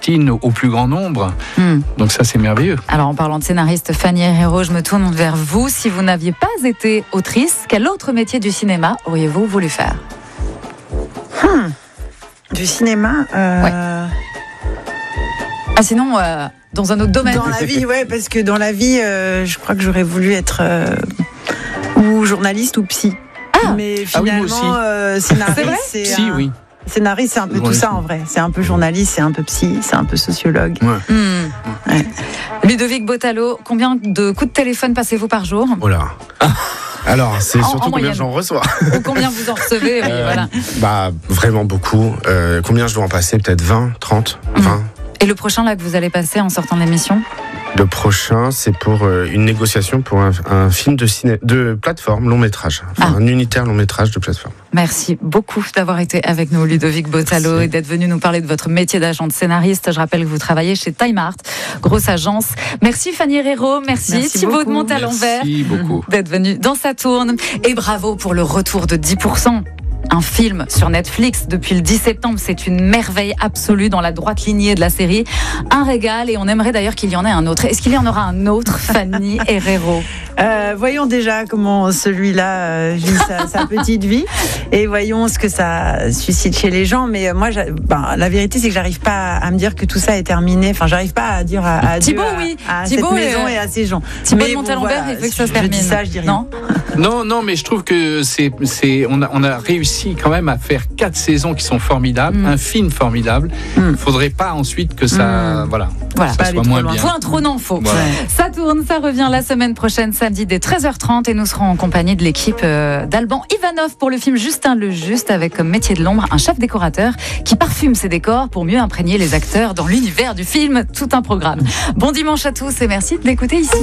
destine au plus grand nombre. Donc ça, c'est merveilleux. Alors, en parlant de scénariste, Fanny Herrero, je me tourne vers vous. Si vous n'aviez pas été autrice, quel autre métier du cinéma auriez-vous voulu faire ? Du cinéma sinon, dans un autre domaine. Dans la vie, parce que dans la vie, je crois que j'aurais voulu être ou journaliste ou psy. Mais finalement, scénariste, c'est psy, oui. Scénariste, c'est un peu tout ça en vrai. C'est un peu journaliste, c'est un peu psy, c'est un peu sociologue. Ouais. Ludovic Bottalo, combien de coups de téléphone passez-vous par jour ? Oh là. Alors, c'est surtout combien moyenne. j'en reçois. Ou combien vous en recevez, voilà. Vraiment beaucoup. Combien je dois en passer ? Peut-être 20, 30, 20. Et le prochain là que vous allez passer en sortant de l'émission ? Le prochain, c'est pour une négociation pour un film de plateforme, long métrage. Un unitaire long métrage de plateforme. Merci beaucoup d'avoir été avec nous, Ludovic Bottalo, et d'être venu nous parler de votre métier d'agent de scénariste. Je rappelle que vous travaillez chez Time Art, grosse agence. Merci Fanny Herrero, merci Thibaut de Montalembert d'être venu dans Saturne. Et bravo pour le retour de 10%. Un film sur Netflix depuis le 10 septembre, c'est une merveille absolue dans la droite lignée de la série. Un régal, et on aimerait d'ailleurs qu'il y en ait un autre. Est-ce qu'il y en aura un autre, Fanny Herrero ? Voyons déjà comment celui-là vit sa petite vie et voyons ce que ça suscite chez les gens. Mais moi, la vérité, c'est que j'arrive pas à me dire que tout ça est terminé. Enfin, j'arrive pas à dire à Dieu, à cette maison et à ces gens. Thibaut de Montalembert, il veut que ça se termine. Je dis ça, je dis rien. Non, mais je trouve que on a réussi quand même à faire 4 saisons qui sont formidables, un film formidable. Il faudrait pas ensuite que ça, ça soit moins bien. Faut un trop n'en faut. Ça tourne, ça revient la semaine prochaine, samedi dès 13h30, et nous serons en compagnie de l'équipe d'Alban Ivanov pour le film Justin le Juste, avec comme métier de l'ombre un chef décorateur qui parfume ses décors pour mieux imprégner les acteurs dans l'univers du film. Tout un programme. Bon dimanche à tous et merci de l'écouter ici.